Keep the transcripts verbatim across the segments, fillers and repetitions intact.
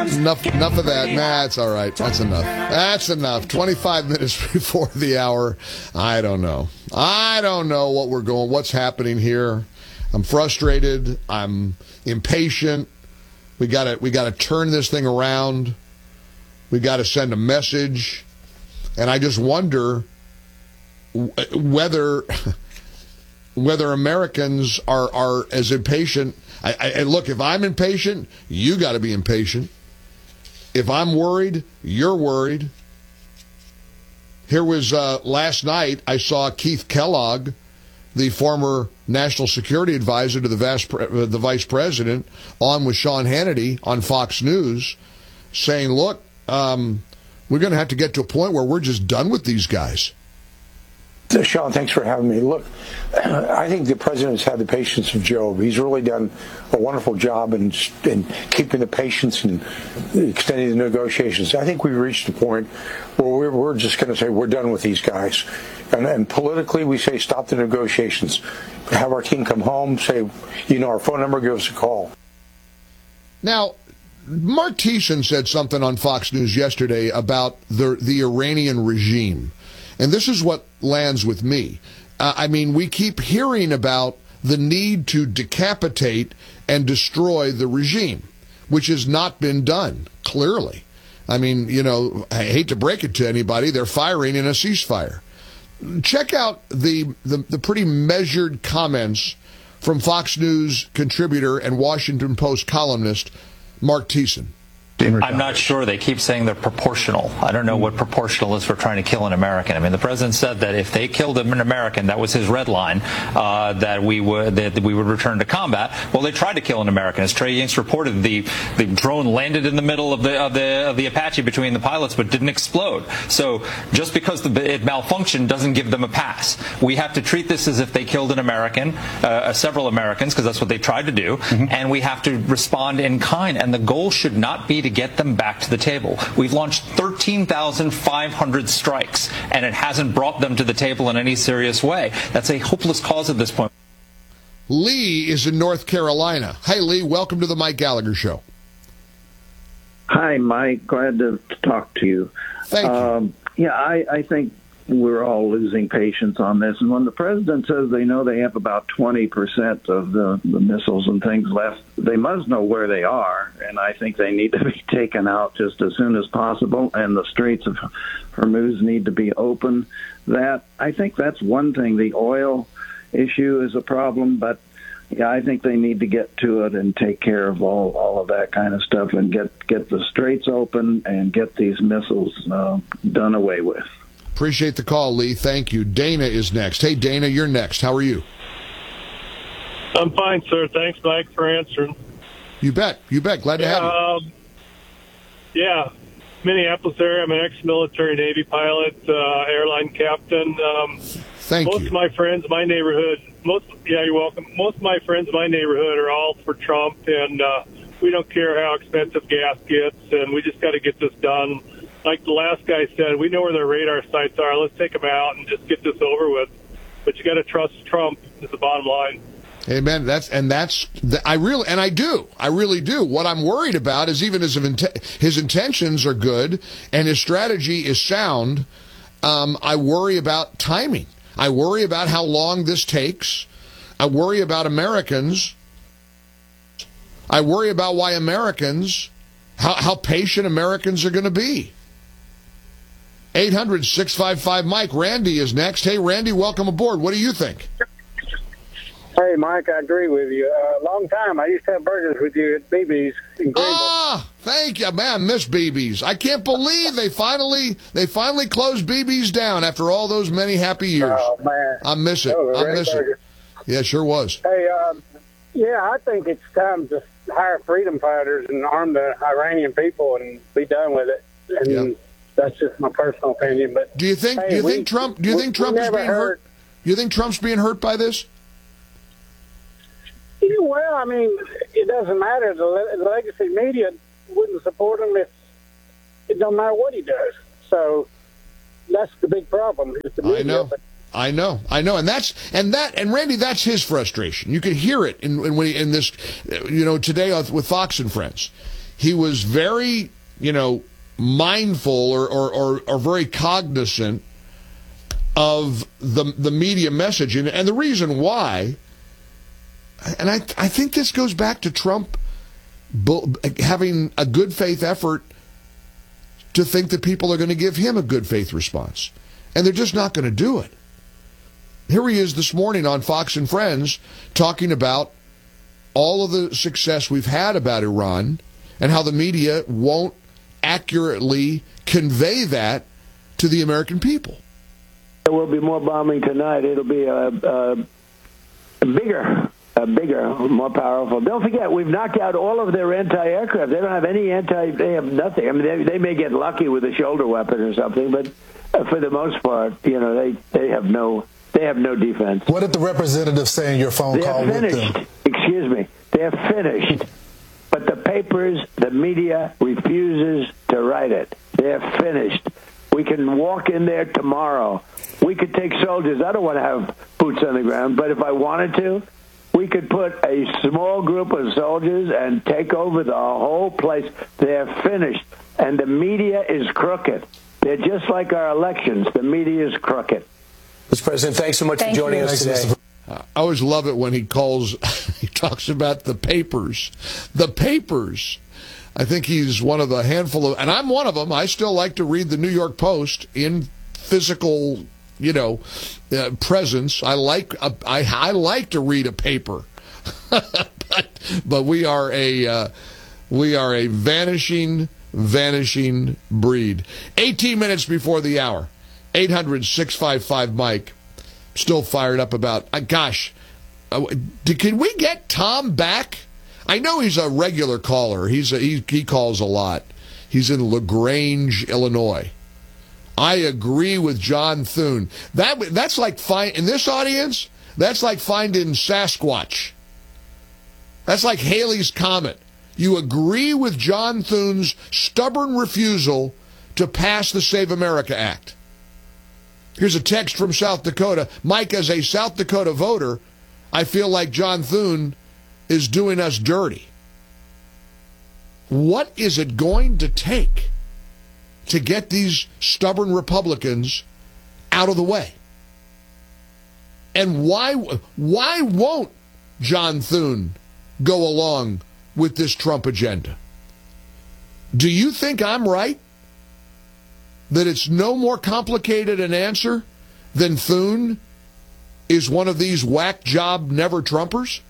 Enough, enough of that. Nah, it's all right. That's enough. That's enough. twenty-five minutes before the hour. I don't know. I don't know what we're going, what's happening here. I'm frustrated. I'm impatient. We got to, we got to turn this thing around. We got to send a message. And I just wonder whether whether Americans are, are as impatient. I, I, and look, if I'm impatient, you got to be impatient. If I'm worried, you're worried. Here was uh, last night, I saw Keith Kellogg, the former national security advisor to the vice, uh, the vice president, on with Sean Hannity on Fox News, saying, look, um, we're going to have to get to a point where we're just done with these guys. Sean, thanks for having me. Look, I think the president's had the patience of Job. He's really done a wonderful job in, in keeping the patience and extending the negotiations. I think we've reached a point where we're, we're just going to say we're done with these guys. And, and politically, we say stop the negotiations. Have our team come home, say, you know, our phone number, give us a call. Now, Mark Thiessen said something on Fox News yesterday about the the Iranian regime. And this is what lands with me. Uh, I mean, we keep hearing about the need to decapitate and destroy the regime, which has not been done, clearly. I mean, you know, I hate to break it to anybody, they're firing in a ceasefire. Check out the, the, the pretty measured comments from Fox News contributor and Washington Post columnist Mark Thiessen. I'm not sure. They keep saying they're proportional. I don't know what proportional is for trying to kill an American. I mean, the president said that if they killed an American, that was his red line, uh, that we would that we would return to combat. Well, they tried to kill an American. As Trey Yanks reported, the the drone landed in the middle of the of the of the Apache between the pilots, but didn't explode. So just because the, it malfunctioned doesn't give them a pass. We have to treat this as if they killed an American, uh, several Americans, because that's what they tried to do, mm-hmm. and we have to respond in kind. And the goal should not be to get them back to the table. We've launched thirteen thousand five hundred strikes, and it hasn't brought them to the table in any serious way. That's a hopeless cause at this point. Lee is in North Carolina. Hey, Lee, welcome to the Mike Gallagher Show. Hi, Mike. Glad to talk to you. Thank you. Um, yeah, I, I think we're all losing patience on this. And when the president says they know they have about twenty percent of the, the missiles and things left, they must know where they are. And I think they need to be taken out just as soon as possible. And the Straits of Hormuz need to be open. That I think that's one thing. The oil issue is a problem, but yeah, I think they need to get to it and take care of all, all of that kind of stuff and get, get the straits open and get these missiles uh, done away with. Appreciate the call, Lee. Thank you. Dana is next. Hey, Dana, you're next. How are you? I'm fine, sir. Thanks, Mike, for answering. You bet. You bet. Glad to yeah, have you. Um, yeah, Minneapolis area. I'm an ex-military Navy pilot, uh, airline captain. Um, Thank most you. of my friends, my neighborhood, most yeah, you're welcome. Most of my friends in my neighborhood are all for Trump, and uh, we don't care how expensive gas gets, and we just got to get this done. Like the last guy said, we know where their radar sites are. Let's take them out and just get this over with. But you got to trust Trump is the bottom line. Amen. That's and that's I really and I do. I really do. What I'm worried about is even his his intentions are good and his strategy is sound. Um, I worry about timing. I worry about how long this takes. I worry about Americans. I worry about why Americans, how how patient Americans are going to be. eight hundred, six five five, Mike. Randy is next. Hey, Randy, welcome aboard. What do you think? Hey, Mike, I agree with you. A uh, long time. I used to have burgers with you at B B's in Greenville. Ah, thank you, man. Miss B B's. I can't believe they finally they finally closed B B's down after all those many happy years. Oh, man. I miss it. Oh, I miss burger. it. Yeah, sure was. Hey, um, yeah, I think it's time to hire freedom fighters and arm the Iranian people and be done with it. And yeah. That's just my personal opinion. But do you think? hey, do you we, think Trump? Do you we, think Trump is being heard, hurt? Do you think Trump's being hurt by this? Yeah, well, I mean, it doesn't matter. The, le- the legacy media wouldn't support him if it don't matter what he does. So that's the big problem. Is the media, I know. But, I know, I know, and that's and that and Randy, that's his frustration. You can hear it in in, when he, in this, you know, today with Fox and Friends. he was very, you know, mindful or, or, or, or very cognizant of the the media message. And, and the reason why, and I, I think this goes back to Trump having a good faith effort to think that people are going to give him a good faith response. And they're just not going to do it. Here he is this morning on Fox and Friends talking about all of the success we've had about Iran and how the media won't accurately convey that to the American people. There will be more bombing tonight. It'll be a, a, a bigger, a bigger, more powerful. Don't forget, we've knocked out all of their anti-aircraft. They don't have any anti. They have nothing. I mean, they, they may get lucky with a shoulder weapon or something, but for the most part, you know, they, they have no they have no defense. What did the representative say in your phone they call finished. with them? Excuse me. They're finished. But the papers, the media refuses to write it. They're finished. We can walk in there tomorrow. We could take soldiers. I don't want to have boots on the ground, but if I wanted to, we could put a small group of soldiers and take over the whole place. They're finished. And the media is crooked. They're just like our elections. The media is crooked. Mister President, thanks so much Thank for joining you. us today. I always love it when he calls, he talks about the papers. The papers. I think he's one of the handful of, and I'm one of them. I still like to read the New York Post in physical, you know, uh, presence. I like, a, I, I like to read a paper, but, but we are a, uh, we are a vanishing, vanishing breed. eighteen minutes before the hour. eight hundred, six five five, Mike. Still fired up about, uh, gosh, uh, can we get Tom back? I know he's a regular caller. He's a, he, he calls a lot. He's in LaGrange, Illinois. I agree with John Thune. That That's like, find, in this audience, that's like finding Sasquatch. That's like Halley's Comet. You agree with John Thune's stubborn refusal to pass the Save America Act. Here's a text from South Dakota. Mike, as a South Dakota voter, I feel like John Thune is doing us dirty. What is it going to take to get these stubborn Republicans out of the way? And why, why won't John Thune go along with this Trump agenda? Do you think I'm right? That it's no more complicated an answer than Thune is one of these whack job never Trumpers?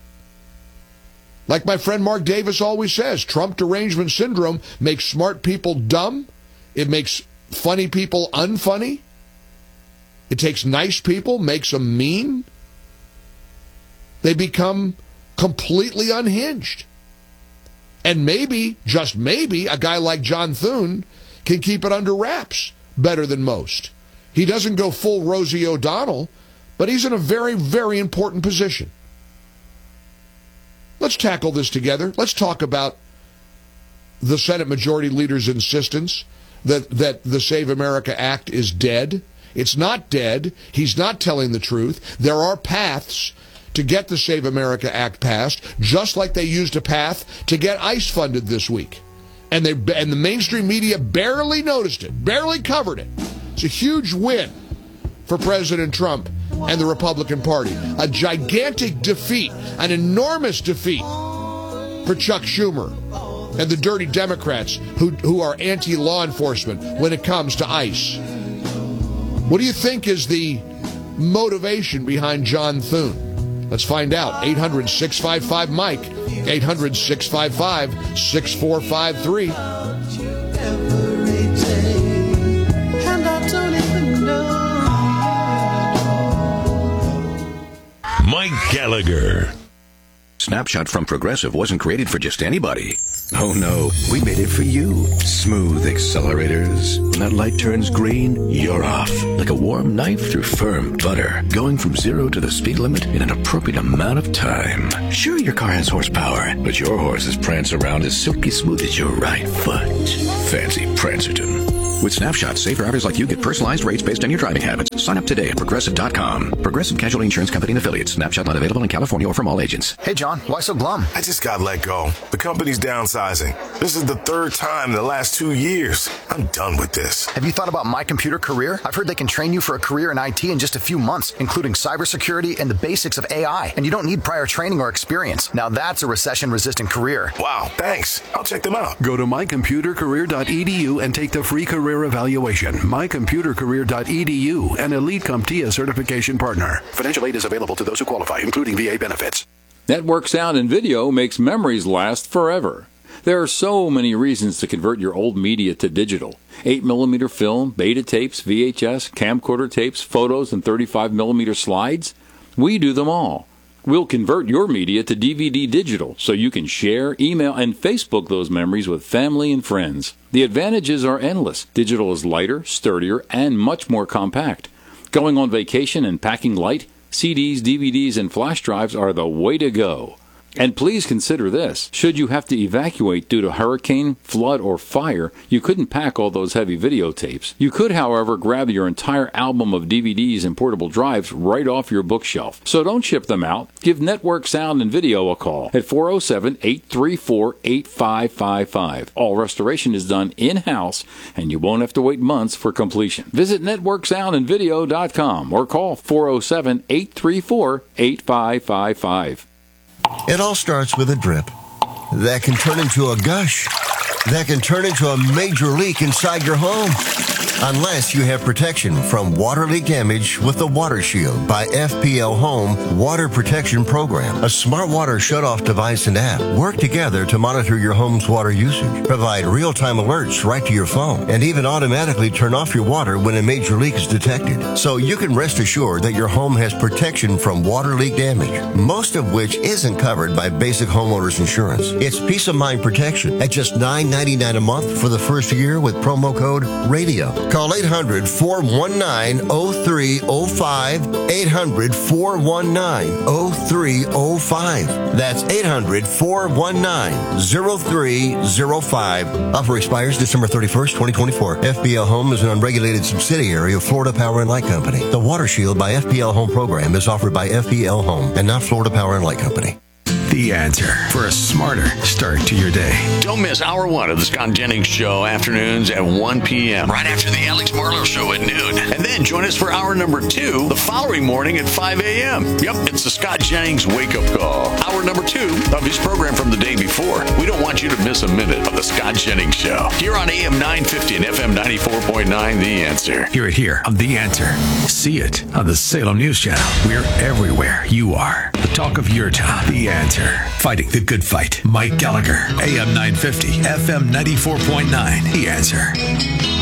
Like my friend Mark Davis always says, Trump derangement syndrome makes smart people dumb. It makes funny people unfunny. It takes nice people, makes them mean. They become completely unhinged. And maybe, just maybe, a guy like John Thune can keep it under wraps better than most. He doesn't go full Rosie O'Donnell, but he's in a very, very important position. Let's tackle this together. Let's talk about the Senate Majority Leader's insistence that, that the Save America Act is dead. It's not dead. He's not telling the truth. There are paths to get the Save America Act passed, just like they used a path to get ICE funded this week. And they and the mainstream media barely noticed it, barely covered it. It's a huge win for President Trump and the Republican Party. A gigantic defeat, an enormous defeat for Chuck Schumer and the dirty Democrats who, who are anti-law enforcement when it comes to ICE. What do you think is the motivation behind John Thune? Let's find out. eight hundred, six five five, Mike. eight hundred, six five five, six four five three. Mike Gallagher. Snapshot from Progressive wasn't created for just anybody. Oh no, we made it for you. Smooth accelerators. When that light turns green, you're off. Like a warm knife through firm butter. Going from zero to the speed limit in an appropriate amount of time. Sure, your car has horsepower, but your horses prance around as silky smooth as your right foot. Fancy Prancerton. With Snapshot, safe drivers like you get personalized rates based on your driving habits. Sign up today at Progressive dot com. Progressive Casualty Insurance Company and Affiliates. Snapshot not available in California or from all agents. Hey, John, why so glum? I just got let go. The company's downsizing. This is the third time in the last two years. I'm done with this. Have you thought about My Computer Career? I've heard they can train you for a career in I T in just a few months, including cybersecurity and the basics of A I. And you don't need prior training or experience. Now that's a recession-resistant career. Wow, thanks. I'll check them out. Go to my computer career dot e d u and take the free career evaluation. my computer career dot e d u, an Elite CompTIA certification partner. Financial aid is available to those who qualify, including V A benefits. Network Sound and Video makes memories last forever. There are so many reasons to convert your old media to digital. eight millimeter film, beta tapes, V H S, camcorder tapes, photos, and thirty-five millimeter slides. We do them all. We'll convert your media to D V D digital so you can share, email, and Facebook those memories with family and friends. The advantages are endless. Digital is lighter, sturdier, and much more compact. Going on vacation and packing light, C Ds, D V Ds, and flash drives are the way to go. And please consider this. Should you have to evacuate due to hurricane, flood, or fire, you couldn't pack all those heavy videotapes. You could, however, grab your entire album of D V Ds and portable drives right off your bookshelf. So don't ship them out. Give Network Sound and Video a call at four oh seven, eight three four, eight five five five. All restoration is done in-house, and you won't have to wait months for completion. Visit network sound and video dot com or call four oh seven, eight three four, eight five five five. It all starts with a drip that can turn into a gush, that can turn into a major leak inside your home. Unless you have protection from water leak damage with the Water Shield by F P L Home Water Protection Program. A smart water shutoff device and app work together to monitor your home's water usage, provide real-time alerts right to your phone, and even automatically turn off your water when a major leak is detected. So you can rest assured that your home has protection from water leak damage, most of which isn't covered by basic homeowners insurance. It's peace of mind protection at just nine ninety-nine a month for the first year with promo code RADIO. Call eight hundred, four one nine, oh three oh five, eight hundred, four one nine, oh three oh five. That's eight hundred, four one nine, oh three oh five. Offer expires December thirty-first, twenty twenty-four. F P L Home is an unregulated subsidiary of Florida Power and Light Company. The Water Shield by F P L Home program is offered by F P L Home and not Florida Power and Light Company. The Answer for a smarter start to your day. Don't miss hour one of the Scott Jennings Show, afternoons at one p.m. right after the Alex Marlowe Show at noon. And then join us for hour number two the following morning at five a.m. Yep, it's the Scott Jennings Wake Up Call. Hour number two of his program from the day before. We don't want you to miss a minute of the Scott Jennings Show. Here on A M nine fifty and F M ninety-four point nine, The Answer. Hear it here on The Answer. See it on the Salem News Channel. We're everywhere you are. The talk of your town. The Answer. Fighting the good fight. Mike Gallagher. A M nine fifty, F M ninety-four point nine. The Answer.